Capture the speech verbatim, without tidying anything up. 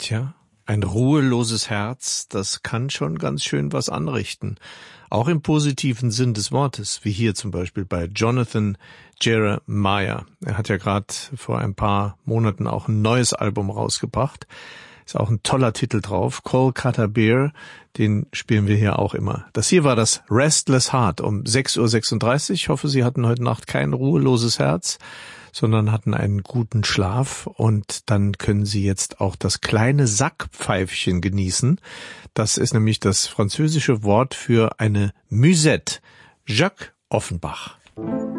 Tja, ein ruheloses Herz, das kann schon ganz schön was anrichten. Auch im positiven Sinn des Wortes, wie hier zum Beispiel bei Jonathan Jeremiah. Er hat ja gerade vor ein paar Monaten auch ein neues Album rausgebracht. Ist auch ein toller Titel drauf, Kolkata Beer, den spielen wir hier auch immer. Das hier war das Restless Heart um sechs Uhr sechsunddreißig. Ich hoffe, Sie hatten heute Nacht kein ruheloses Herz, sondern hatten einen guten Schlaf, und dann können Sie jetzt auch das kleine Sackpfeifchen genießen. Das ist nämlich das französische Wort für eine Musette. Jacques Offenbach.